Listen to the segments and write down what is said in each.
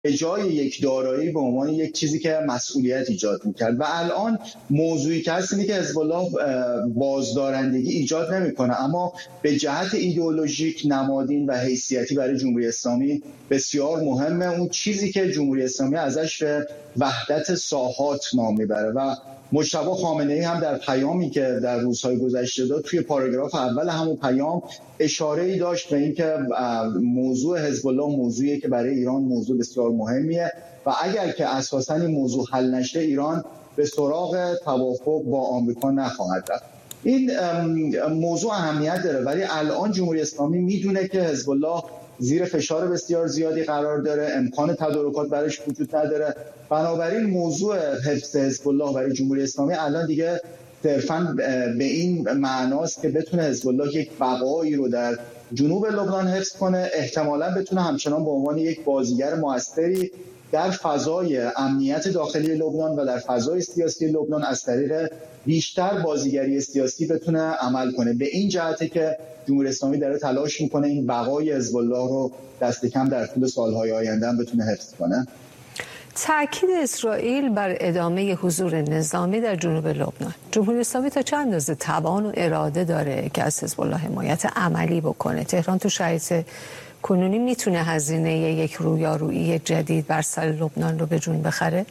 به جای یک دارایی به عنوان یک چیزی که مسئولیت ایجاد میکرد. و الان موضوعی که هست اینه که حزب الله بازدارندگی ایجاد نمیکنه، اما به جهت ایدئولوژیک، نمادین و حیثیتی برای جمهوری اسلامی بسیار مهمه. اون چیزی که جمهوری اسلامی ازش به وحدت ساحات نام میبره و مجتبی خامنه‌ای هم در پیامی که در روزهای گذشته داد توی پاراگراف اول همون پیام اشاره‌ای داشت به اینکه موضوع حزب الله موضوعیه که برای ایران موضوع بسیار مهمیه و اگر که اساساً این موضوع حل نشه ایران به سراغ توافق با آمریکا نخواهد رفت. این موضوع اهمیت داره، ولی الان جمهوری اسلامی میدونه که حزب الله زیر فشار بسیار زیادی قرار داره، امکان تدارکات برش وجود نداره. بنابراین موضوع حفظ حزب الله برای جمهوری اسلامی الان دیگه صرفاً به این معناست که بتونه حزب الله یک بقایی رو در جنوب لبنان حفظ کنه، احتمالاً بتونه همچنان به عنوان یک بازیگر موثری در فضای امنیت داخلی لبنان و در فضای سیاسی لبنان از طریق بیشتر بازیگری سیاسی بتونه عمل کنه. به این جهته که جمهوری اسلامی داره تلاش میکنه این بقای حزب الله رو دست کم در طول سالهای آینده هم بتونه حفظ کنه. تأکید اسرائیل بر ادامه حضور نظامی در جنوب لبنان، جمهوری اسلامی تا چند اندازه توان و اراده داره که از حزب الله حمایت عملی بکنه؟ تهران تو شرایط کنونی میتونه هزینه یک رویارویی جدید بر سر لبنان رو به جون بخره؟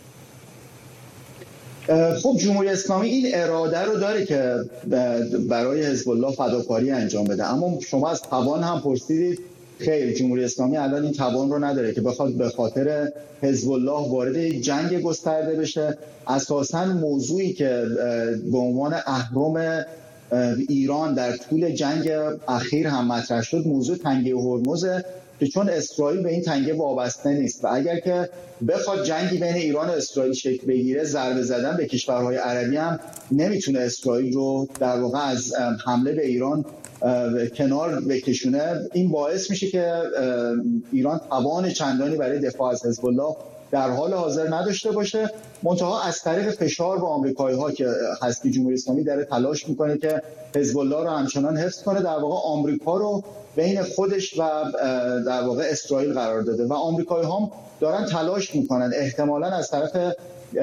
خب جمهوری اسلامی این اراده رو داره که برای حزب الله فداکاری انجام بده، اما شما از توان هم پرسیدید. خیر، جمهوری اسلامی الان این توان رو نداره که بخواد به خاطر حزب الله وارد یک جنگ گسترده بشه. اساساً موضوعی که به عنوان اهرم ایران در طول جنگ اخیر هم مطرح شد موضوع تنگه هرمز، که چون اسرائیل به این تنگه وابسته نیست و اگر که بخواد جنگی بین ایران و اسرائیل شکل بگیره، ضربه زدن به کشورهای عربی هم نمیتونه اسرائیل رو در واقع از حمله به ایران کنار بکشونه. این باعث میشه که ایران توان چندانی برای دفاع از حزب الله در حال حاضر نداشته باشه. منتها از طریق فشار به آمریکایی‌ها که هست که جمهوری اسلامی داره تلاش میکنه که حزب الله رو همچنان حفظ کنه، در واقع آمریکا رو بین خودش و در واقع اسرائیل قرار داده و آمریکایی‌ها دارن تلاش میکنن احتمالاً از طرف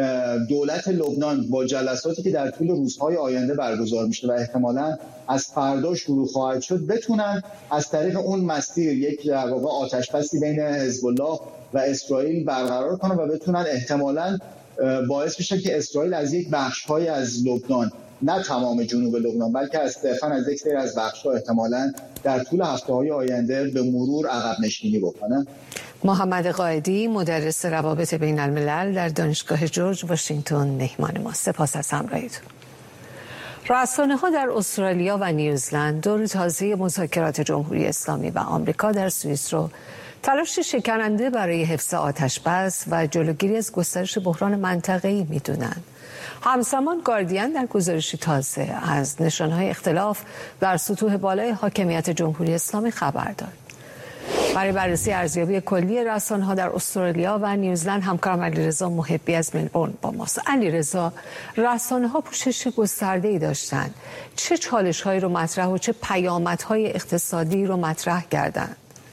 دولت لبنان با جلساتی که در طول روزهای آینده برگزار میشه و احتمالاً از فردا شروع خواهد شد بتونن از طریق اون مسیر یک در واقع آتش‌بسی بین حزب الله و اسرائیل برقرار کنن و بتونن احتمالاً باعث بشه که اسرائیل از یک بخش‌های از لبنان، نه تمام جنوب لبنان بلکه صرفاً از یک سری از بخش‌ها احتمالاً در طول هفته‌های آینده به مرور عقب نشینی بکنه. محمد قائدی، مدرس روابط بین الملل در دانشگاه جورج واشنگتن مهمان ما. سپاس از همراهیتون. رسانه‌ها در استرالیا و نیوزلند دور تازه مذاکرات جمهوری اسلامی و آمریکا در سوئیس رو تلاش شکننده برای حفظ آتش‌بس و جلوگیری از گسترش بحران منطقه‌ای می‌دونند. همزمان گاردین در گزارشی تازه از نشانه‌های اختلاف در سطوح بالای حاکمیت جمهوری اسلامی خبر داد. برای بررسی ارزیابی کلی رسانه‌ها در استرالیا و نیوزلند همکارم علیرضا محبی از ملبورن با ماست. علیرضا، رسانه‌ها پوشش گسترده‌ای داشتند. چه چالش‌هایی رو مطرح و چه پیامدهای اقتصادی رو مطرح کردند؟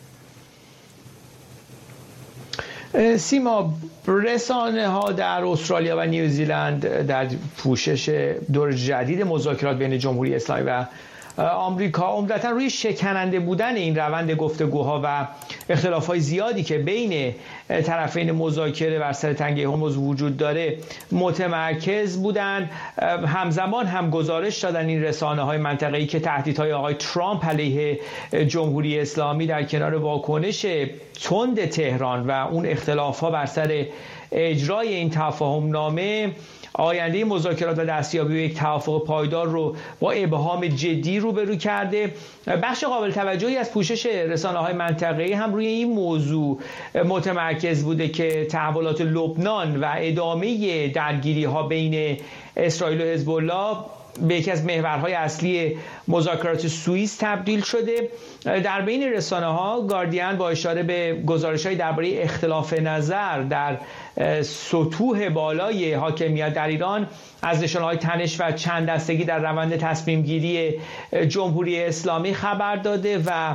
سیما، رسانه‌ها در استرالیا و نیوزیلند در پوشش دور جدید مذاکرات بین جمهوری اسلامی و آمریکا عمدتاً روی شکننده بودن این روند گفتگوها و اختلافات زیادی که بین طرفین مذاکره بر سر تنگه هرمز وجود داره متمرکز بودند. همزمان هم گزارش دادن این رسانه‌های منطقه‌ای که تهدیدهای آقای ترامپ علیه جمهوری اسلامی در کنار واکنش تند تهران و اون اختلافات بر سر اجرای این تفاهم نامه آینده مذاکرات و دستیابی به یک توافق پایدار رو با ابهام جدی روبرو کرده. بخش قابل توجهی از پوشش رسانه‌های منطقه‌ای هم روی این موضوع متمرکز بوده که تحولات لبنان و ادامه درگیری‌ها بین اسرائیل و حزب الله به یکی از محورهای اصلی مذاکرات سوئیس تبدیل شده. در بین رسانه‌ها گاردین با اشاره به گزارش‌های درباره اختلاف نظر در سطوح بالای حاکمیت در ایران از نشانه‌های تنش و چند دستگی در روند تصمیم گیری جمهوری اسلامی خبر داده و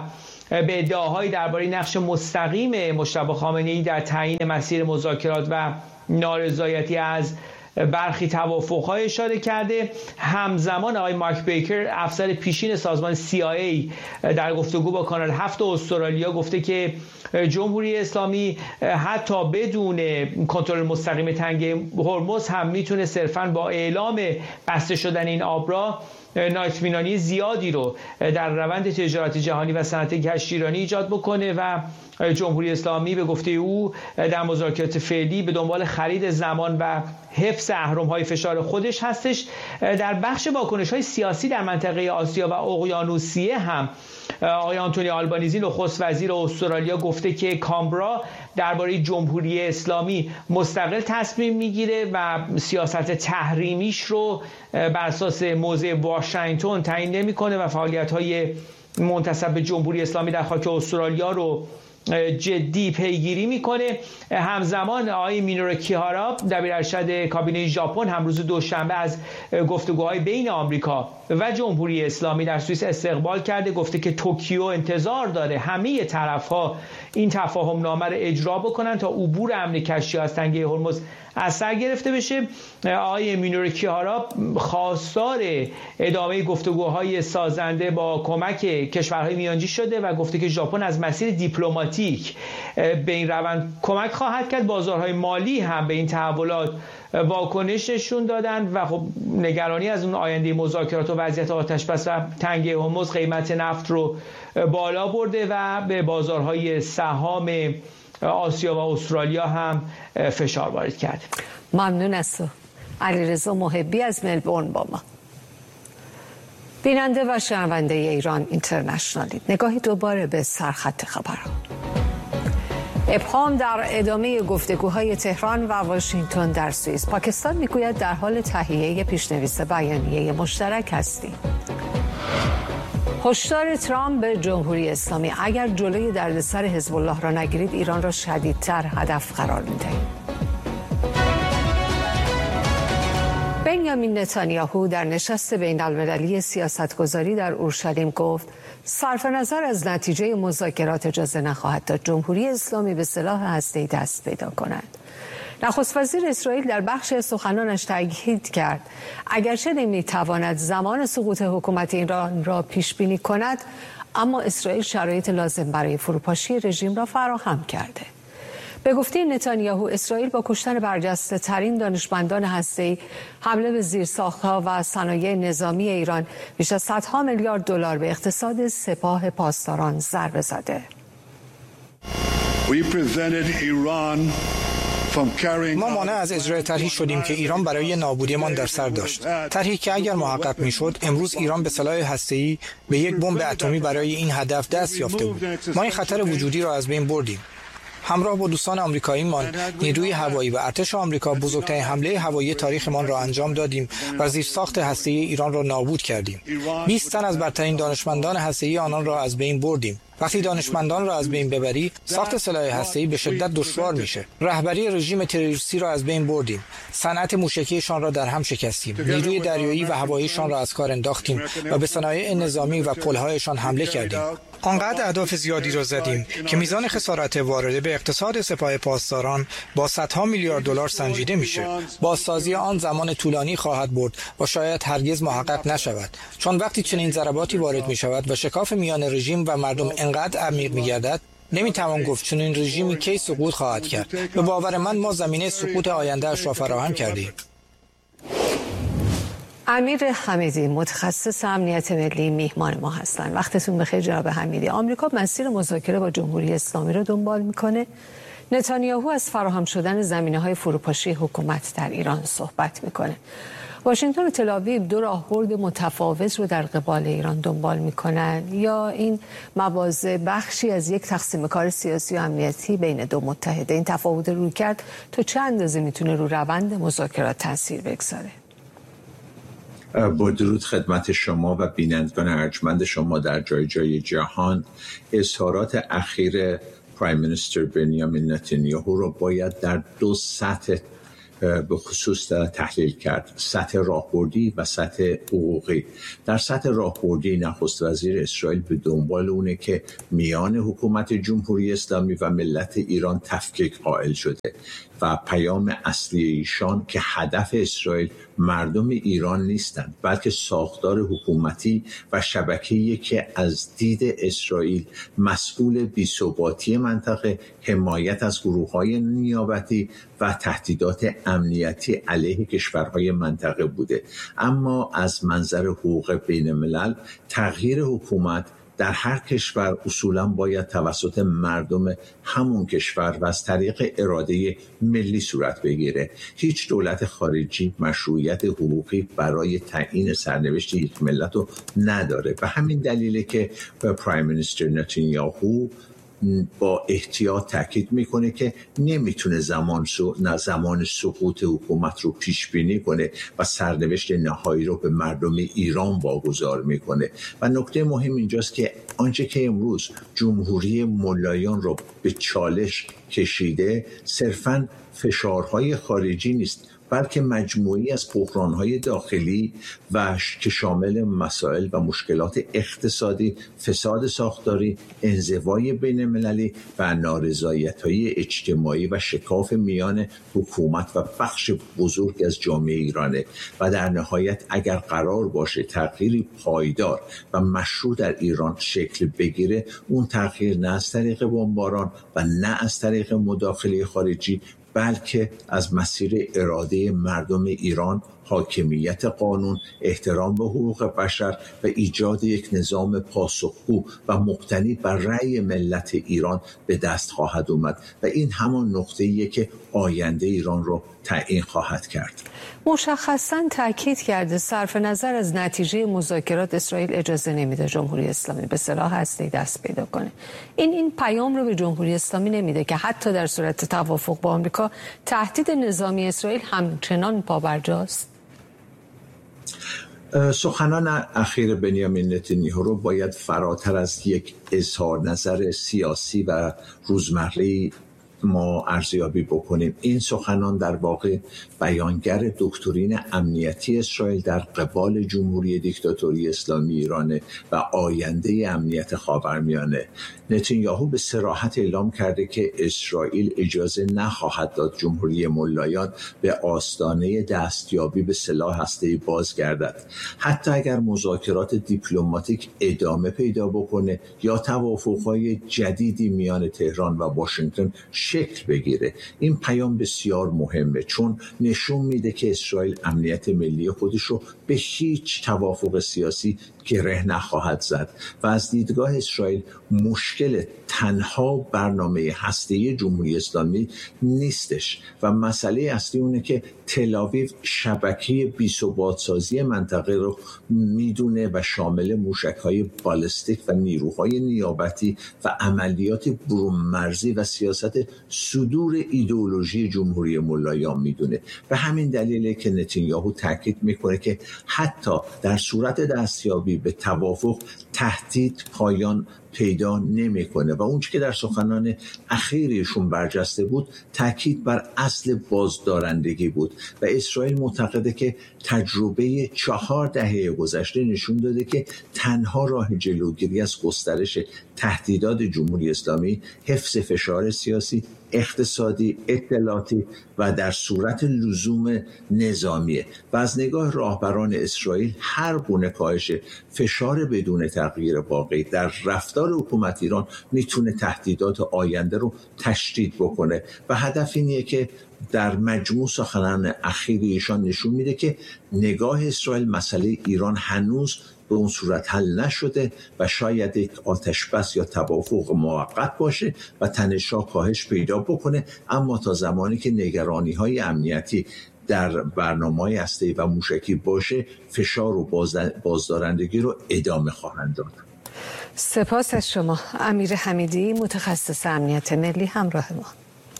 به ادعاهایی درباره نقش مستقیم مجتبی خامنه‌ای در تعیین مسیر مذاکرات و نارضایتی از برخی توافق‌های اشاره کرده. همزمان آقای مارک بیکر، افسر پیشین سازمان CIA، در گفتگو با کانال 7 استرالیا گفته که جمهوری اسلامی حتی بدون کنترل مستقیم تنگه هرمز هم میتونه صرفاً با اعلام بسته شدن این آبراه نااطمینانی زیادی رو در روند تجارت جهانی و صنعت کشتیرانی ایجاد بکنه و جمهوری اسلامی به گفته او در مذاکرات فعلی به دنبال خرید زمان و حفظ اهرم‌های فشار خودش هستش. در بخش واکنش‌های سیاسی در منطقه آسیا و اقیانوسیه هم آقای آنتونی آلبانیزی، نخست وزیر استرالیا، گفته که کامبرا درباره جمهوری اسلامی مستقل تصمیم میگیره و سیاست تحریمیش رو بر اساس موضع واشنگتن تعیین نمیکنه و فعالیت‌های منتسب به جمهوری اسلامی در خاک استرالیا رو جدی پیگیری میکنه. همزمان آقای مینورو کیهارا، دبیر ارشد کابینه ژاپن، هم روز دوشنبه از گفتگوهای بین آمریکا و جمهوری اسلامی در سوئیس استقبال کرده. گفته که توکیو انتظار داره همه طرف‌ها این تفاهم نامه رو اجرا بکنن تا عبور امن کشتی از تنگه هرمز از سر گرفته بشه. آقای مینورو کیهارا خواستار ادامه گفتگوهای سازنده با کمک کشورهای میانجی شده و گفته که ژاپن از مسیر دیپلماتیک به این روند کمک خواهد کرد. بازارهای مالی هم به این تحولات واکنش نشون دادن و خب نگرانی از اون آینده مذاکرات و وضعیت آتش‌بس و تنگه هرمز قیمت نفت رو بالا برده و به بازارهای سهام آسیا و استرالیا هم فشار وارد کرد. ممنون از تو. علیرضا محبی از ملبورن با ما. بیننده و شنونده ایران اینترنشنالی، نگاهی دوباره به سرخط خبرها. ابهام در ادامه گفتگوهای تهران و واشنگتن در سوئیس. پاکستان میگوید در حال تهیه پیشنویس بیانیه مشترک هستیم. هشدار ترامپ به جمهوری اسلامی: اگر جلوی دردسر حزب الله را نگیرید ایران را شدیدتر هدف قرار می‌دهیم. بنیامین نتانیاهو در نشست بین‌المللی سیاستگذاری در اورشلیم گفت صرف نظر از نتیجه مذاکرات اجازه نخواهد داد جمهوری اسلامی به سلاح هسته‌ای دست پیدا کند. نخست وزیر اسرائیل در بخش سخنانش تاکید کرد اگرچه نمی‌تواند زمان سقوط حکومت ایران را پیش بینی کند، اما اسرائیل شرایط لازم برای فروپاشی رژیم را فراهم کرده. به گفته نتانیاهو، اسرائیل با کشتن برجسته ترین دانشمندان هسته‌ای، حمله به زیرساخت‌ها و صنایع نظامی ایران، بیش از صدها میلیارد دلار به اقتصاد سپاه پاسداران ضربه زده. ما مانع از اجرای طرحی شدیم که ایران برای نابودیمان در سر داشت. طرحی که اگر محقق میشد، امروز ایران به سلاح هسته‌ای، به یک بمب اتمی برای این هدف دست یافته بود. ما این خطر وجودی را از بین بردیم. همراه با دوستان آمریکاییمان، نیروی هوایی و ارتش آمریکا بزرگترین حمله هوایی تاریخمان را انجام دادیم و زیرساخت هسته‌ای ایران را نابود کردیم. 20 تن از برترین دانشمندان هسته‌ای آنان را از بین بردیم. وقتی دانشمندان را از بین ببری، ساخت سلاح هسته‌ای به شدت دشوار میشه. رهبری رژیم تروریستی را از بین بردیم. صنعت موشکیشان را در هم شکستیم. نیروی دریایی و هواییشان را از کار انداختیم و به صنایع نظامی و پل‌هایشان حمله کردیم. آنقدر اهداف زیادی را زدیم که میزان خسارت وارده به اقتصاد سپاه پاسداران با صدها میلیارد دلار سنجیده میشه. بازسازی آن زمان طولانی خواهد برد و شاید هرگز محقق نشود، چون وقتی چنین ضرباتی وارد میشود و شکاف میان رژیم و مردم انقدر عمیق میگردد، نمیتوان گفت چنین رژیمی کی سقوط خواهد کرد. به باور من ما زمینه سقوط آینده‌اش را فراهم کردیم. امیر حمیدی، متخصص امنیت ملی، میهمان ما هستند. وقتتون بخیر جناب حمیدی. آمریکا مسیر مذاکره با جمهوری اسلامی رو دنبال میکنه. نتانیاهو از فراهم شدن زمینه‌های فروپاشی حکومت در ایران صحبت میکنه. واشنگتن و تل‌آویو دو راهبرد متفاوت رو در قبال ایران دنبال میکنن، یا این مواضع بخشی از یک تقسیم کار سیاسی و امنیتی بین دو متحده؟ این تفاوت رویکرد تو چه اندازه میتونه رو روند مذاکرات تاثیر بگذاره؟ با درود خدمت شما و بینندگان ارجمند شما در جای جای جهان. اظهارات اخیر پرایم مینیستر بنیامین نتانیاهو رو باید در دو سطح به خصوص تحلیل کرد: سطح راهبردی و سطح حقوقی. در سطح راهبردی نخست وزیر اسرائیل به دنبال اونه که میان حکومت جمهوری اسلامی و ملت ایران تفکیک قائل شده و پیام اصلی ایشان که هدف اسرائیل مردم ایران نیستند بلکه ساختار حکومتی و شبکه‌ای که از دید اسرائیل مسئول بی‌ثباتی منطقه، حمایت از گروه‌های نیابتی و تهدیدات امنیتی علیه کشورهای منطقه بوده. اما از منظر حقوق بین الملل تغییر حکومت در هر کشور اصولاً باید توسط مردم همون کشور و از طریق اراده ملی صورت بگیره. هیچ دولت خارجی مشروعیت حقوقی برای تعیین سرنوشت یک ملت رو نداره. به همین دلیله که پرایم مینیستر نتانیاهو با احتیاط تاکید میکنه که نمیتونه زمان سقوط حکومت رو پیش بینی کنه و سرنوشت نهایی رو به مردم ایران واگذار میکنه. و نکته مهم اینجاست که آنچه که امروز جمهوری ملایان رو به چالش کشیده صرفاً فشارهای خارجی نیست بلکه مجموعی از بحران‌های داخلی و که شامل مسائل و مشکلات اقتصادی، فساد ساختاری، انزوای بین‌المللی و نارضایت‌های اجتماعی و شکاف میان حکومت و بخش بزرگ از جامعه ایرانه. و در نهایت اگر قرار باشه تغییری پایدار و مشروع در ایران شکل بگیره، اون تغییر نه از طریق بمباران و نه از طریق مداخله خارجی بلکه از مسیر اراده مردم ایران، حاکمیت قانون، احترام به حقوق بشر و ایجاد یک نظام پاسخگو و مبتنی بر رأی ملت ایران به دست خواهد اومد و این همان نقطه‌ایه که آینده ایران رو تعیین خواهد کرد. مشخصاً تاکید کرده صرف نظر از نتیجه مذاکرات اسرائیل اجازه نمیده جمهوری اسلامی به سلاح هسته‌ای دست پیدا کنه. این پیام رو به جمهوری اسلامی نمیده که حتی در صورت توافق با آمریکا تهدید نظامی اسرائیل همچنان پابرجاست؟ سخنان اخیر بنیامین نتانیاهو رو باید فراتر از یک اظهار نظر سیاسی و روزمره‌ای ما ارزیابی بکنیم. این سخنان در واقع بیانگر دکترین امنیتی اسرائیل در قبال جمهوری دیکتاتوری اسلامی ایرانه و آینده امنیت خاورمیانه. نتانیاهو به صراحت اعلام کرده که اسرائیل اجازه نخواهد داد جمهوری ملایان به آستانه دستیابی به سلاح هسته‌ای بازگردد. حتی اگر مذاکرات دیپلماتیک ادامه پیدا بکنه یا توافق‌های جدیدی میان تهران و واشنگتن شکل بگیره، این پیام بسیار مهمه چون نشون میده که اسرائیل امنیت ملی خودش رو به هیچ توافق سیاسی گره نخواهد زد و از دیدگاه اسرائیل مشکل تنها برنامه هسته‌ای جمهوری اسلامی نیستش و مسئله اصلی اونه که تل‌آویو شبکه بی‌ثبات‌سازی منطقه رو میدونه و شامل موشک‌های بالستیک و نیروهای نیابتی و عملیات برون‌مرزی و سیاست صدور ایدئولوژی جمهوری ملایان میدونه. به همین دلیله که نتانیاهو تاکید میکنه که حتی در صورت دستیابی به توافق تهدید پایان پیدا نمیکنه و اون چیزی که در سخنان اخیرشون برجسته بود تاکید بر اصل بازدارندگی بود و اسرائیل معتقده که تجربه 4 دهه گذشته نشون داده که تنها راه جلوگیری از گسترش تهدیدات جمهوری اسلامی حفظ فشار سیاسی، اقتصادی، اطلاعاتی و در صورت لزوم نظامیه و از نگاه راهبران اسرائیل هر گونه کاهش فشار بدون تغییر واقعی در رفتار حکومت ایران میتونه تهدیدات آینده رو تشدید بکنه و هدف اینه که در مجموع سخنان اخیر ایشان نشون میده که نگاه اسرائیل مسئله ایران هنوز به اون صورت حل نشده و شاید یک آتشبس یا توافق موقت باشه و تنش‌ها کاهش پیدا بکنه، اما تا زمانی که نگرانی‌های امنیتی در برنامه‌های هسته‌ای و موشکی باشه فشار و بازدارندگی رو ادامه خواهند داد. سپاس از شما امیر حمیدی، متخصص امنیت ملی همراه ما.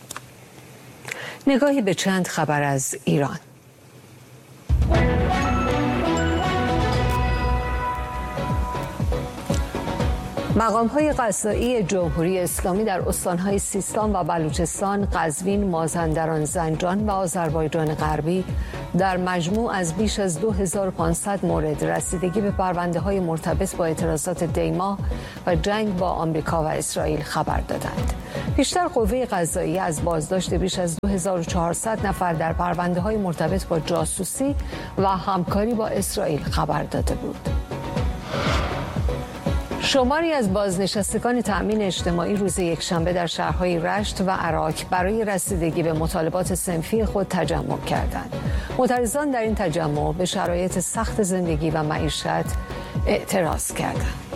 نگاهی به چند خبر از ایران. مقام‌های قضایی جمهوری اسلامی در استان‌های سیستان و بلوچستان، قزوین، مازندران، زنجان و آذربایجان غربی در مجموع از بیش از 2500 مورد رسیدگی به پرونده‌های مرتبط با اعتراضات دیما و جنگ با آمریکا و اسرائیل خبر دادند. پیشتر قوه قضاییه از بازداشت بیش از 2400 نفر در پرونده‌های مرتبط با جاسوسی و همکاری با اسرائیل خبر داده بود. شماری از بازنشستگان تأمین اجتماعی روز یکشنبه در شهرهای رشت و عراق برای رسیدگی به مطالبات صنفی خود تجمع کردند. معترضان در این تجمع به شرایط سخت زندگی و معیشت اعتراض کردند.